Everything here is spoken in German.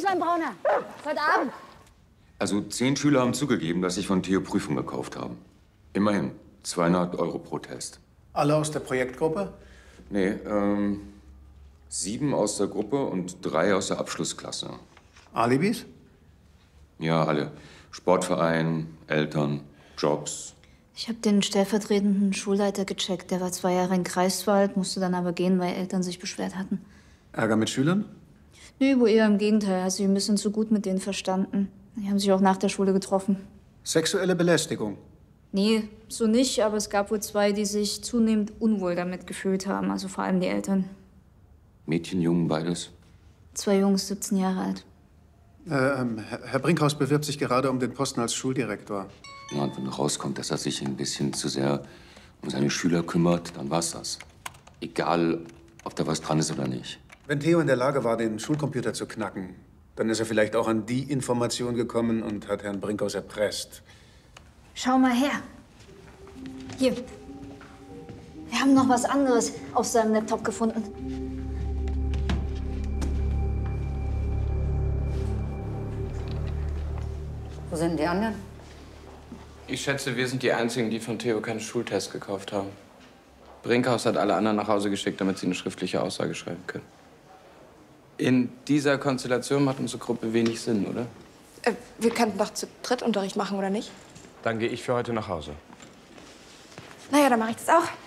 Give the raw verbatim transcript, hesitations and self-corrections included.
Tschüsslein, Brauner. Heute Abend. Also zehn Schüler haben zugegeben, dass sich von Theo Prüfung gekauft haben. Immerhin zweihundert Euro pro Test. Alle aus der Projektgruppe? Nee, ähm, sieben aus der Gruppe und drei aus der Abschlussklasse. Alibis? Ja, alle. Sportverein, Eltern, Jobs. Ich habe den stellvertretenden Schulleiter gecheckt. Der war zwei Jahre in Greifswald, musste dann aber gehen, weil Eltern sich beschwert hatten. Ärger mit Schülern? Nee, wo eher im Gegenteil. Also, wir haben ein so gut mit denen verstanden. Die haben sich auch nach der Schule getroffen. Sexuelle Belästigung? Nee, so nicht, aber es gab wohl zwei, die sich zunehmend unwohl damit gefühlt haben. Also vor allem die Eltern. Mädchen, Jungen, beides? Zwei Jungs, siebzehn Jahre alt. Äh, ähm, Herr Brinkhaus bewirbt sich gerade um den Posten als Schuldirektor. Ja, und wenn rauskommt, dass er sich ein bisschen zu sehr um seine Schüler kümmert, dann war's das. Egal, ob da was dran ist oder nicht. Wenn Theo in der Lage war, den Schulcomputer zu knacken, dann ist er vielleicht auch an die Information gekommen und hat Herrn Brinkhaus erpresst. Schau mal her. Hier. Wir haben noch was anderes auf seinem Laptop gefunden. Wo sind die anderen? Ich schätze, wir sind die Einzigen, die von Theo keinen Schultest gekauft haben. Brinkhaus hat alle anderen nach Hause geschickt, damit sie eine schriftliche Aussage schreiben können. In dieser Konstellation macht unsere Gruppe wenig Sinn, oder? Äh, wir könnten doch zu dritt Unterricht machen, oder nicht? Dann gehe ich für heute nach Hause. Naja, dann mache ich das auch.